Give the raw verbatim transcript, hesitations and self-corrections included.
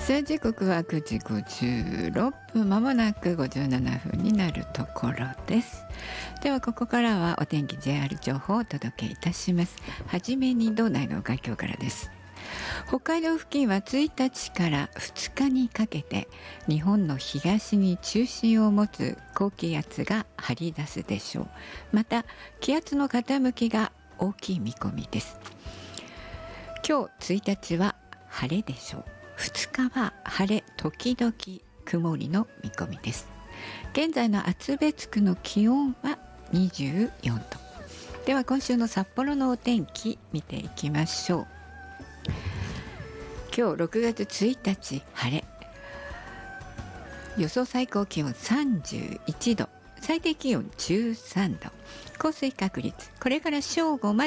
さあ時刻はくじごじゅうろっぷん、まもなくごじゅうななふんになるところです。ではここからはお天気 ジェイアール 情報をお届けいたします。はじめに道内の概況からです。北海道付近はついたちからふつかにかけて日本の東に中心を持つ高気圧が張り出すでしょう。また気圧の傾きが大きい見込みです。今日ついたちは晴れでしょう。ふつかは晴れ時々曇りの見込みです。現在の厚別区の気温はにじゅうよんど。では今週の札幌のお天気見ていきましょう。今日ろくがつついたち晴れ、予想最高気温さんじゅういちど、最低気温じゅうさんど、降水確率これから正午まで